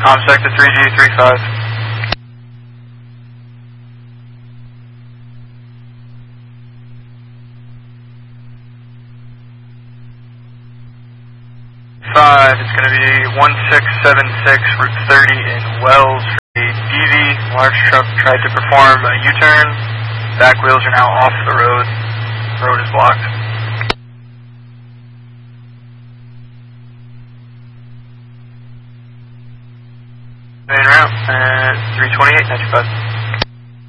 Comsec to 3G35. It's going to be 1676 Route 30 in Wells. A DV large truck tried to perform a U-turn. Back wheels are now off the road. Road is blocked. Main route at 328, 95.